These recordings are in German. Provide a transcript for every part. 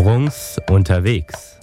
Bruns unterwegs.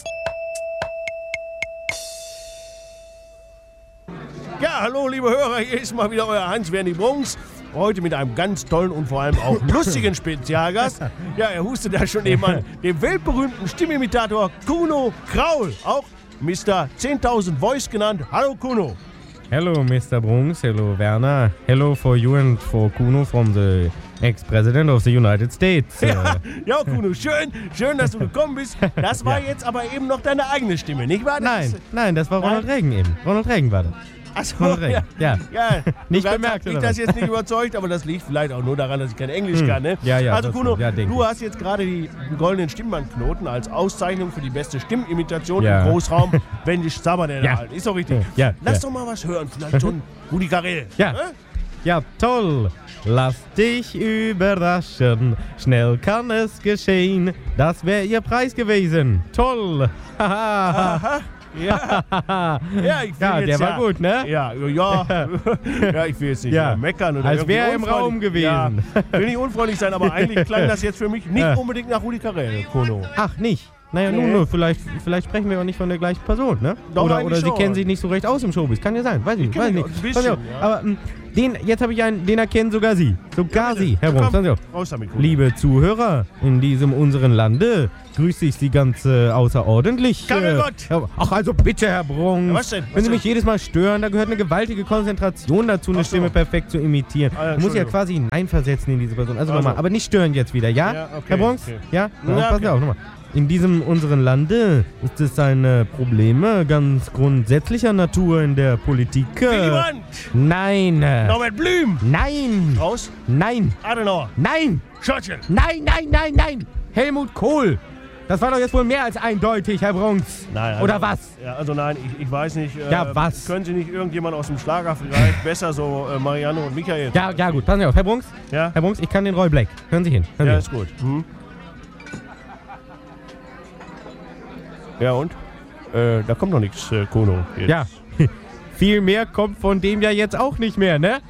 Ja, hallo liebe Hörer, hier ist mal wieder euer Hans-Werni Bruns. Heute mit einem ganz tollen und vor allem auch lustigen Spezialgast. Ja, er hustet ja schon eben an, dem weltberühmten Stimmimitator Kuno Kraul, auch Mr. 10.000 Voice genannt. Hallo Kuno. Hello, Mr. Bruns. Hello, Werner. Hello for you and for Kuno from the ex-president of the United States. Ja, Kuno, schön, dass du gekommen bist. Das war jetzt aber eben noch deine eigene Stimme, nicht wahr? Nein, das war Ronald Reagan eben. Ronald Reagan war das. Achso, ja. Nicht bemerkt, oder? Ich das jetzt nicht überzeugt, aber das liegt vielleicht auch nur daran, dass ich kein Englisch kann. Ne? Ja, also Kuno, ja, du hast jetzt gerade die goldenen Stimmbandknoten als Auszeichnung für die beste Stimmimitation im Großraum Wendisch Sabbernen erhalten. Ist doch richtig. Ja, Lass doch mal was hören, vielleicht schon Rudi Carrell. Ja. Ja, toll. Lass dich überraschen. Schnell kann es geschehen. Das wäre ihr Preis gewesen. Toll. Aha. Ja, ich will jetzt, der war gut, ne? Ja, ich will jetzt nicht meckern oder als wäre er im Raum gewesen. Ja, will nicht unfreundlich sein, aber eigentlich klang das jetzt für mich nicht unbedingt nach Rudi Carrell, Kuno. Ach, nicht? Naja, nun, vielleicht sprechen wir auch nicht von der gleichen Person, ne? Doch, oder sie schon. kennen sich nicht so recht aus im Showbiz. Kann ja sein, weiß ich nicht. Ein bisschen, Aber jetzt habe ich einen, den erkennen sogar Sie. Sogar Sie, Herr Bruns. Raus damit, Kuno. Liebe Zuhörer, in diesem unseren Lande grüße ich Sie ganz außerordentlich. Ach, also bitte, Herr Bruns. Ja, was denn? Wenn Sie mich jedes Mal stören, da gehört eine gewaltige Konzentration dazu, eine Stimme perfekt zu imitieren. Du musst ja quasi hineinversetzen in diese Person. Also nochmal, aber nicht stören jetzt wieder, ja? Ja, okay, Herr Bruns? okay. Ja? Pass auf, nochmal. In diesem unseren Lande ist es ein Probleme ganz grundsätzlicher Natur in der Politik. Willy Brandt! Nein! Norbert Blüm! Nein! Raus! Nein! Adenauer! Nein! Churchill! Nein! Helmut Kohl! Das war doch jetzt wohl mehr als eindeutig, Herr Bruns. Nein, also, oder was? Ja, also nein, ich weiß nicht. Ja, was? Können Sie nicht irgendjemand aus dem Schlager vielleicht besser, so Marianne und Michael? Ja, gut, passen Sie auf. Herr Bruns? Ja? Herr Bruns, ich kann den Roy Black. Hören Sie hin. Ja, ist gut. Ja, und? Da kommt noch nichts, Kuno. Jetzt. Ja, viel mehr kommt von dem ja jetzt auch nicht mehr, ne?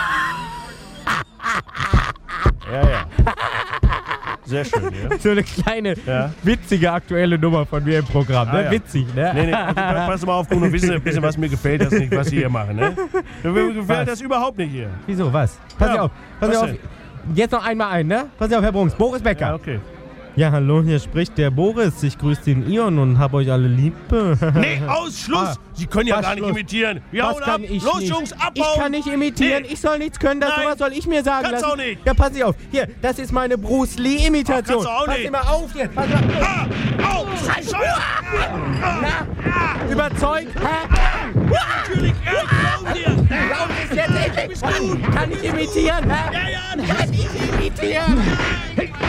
Ja. Sehr schön, ja. So eine kleine, witzige aktuelle Nummer von mir im Programm, ne? Ja. Witzig, ne? Nee, also, pass mal auf, Kuno, wissen, was mir gefällt das nicht, was Sie hier machen, ne? Mir gefällt das überhaupt nicht hier. Wieso, was? Pass auf. Jetzt noch einmal ein, ne? Pass auf, Herr Bruns. Boris Becker. Ja, okay. Ja, hallo, hier spricht der Boris. Ich grüße den Ion und hab euch alle lieb. Nee, Schluss! Sie können ja gar nicht imitieren. Wir hauen ab. Los, Jungs, abbauen! Ich kann nicht imitieren. Nee. Ich soll nichts können. Sowas soll ich mir sagen kannst lassen. Auch nicht. Ja, pass auf. Hier, das ist meine Bruce Lee-Imitation. Kannst du auch pass nicht. Immer auf jetzt. Pass mal. Au! Scheiße! Na, überzeugt? Natürlich, ich glaub dir! Glaub es jetzt endlich. Kann ich imitieren? Ja, Kann ich imitieren?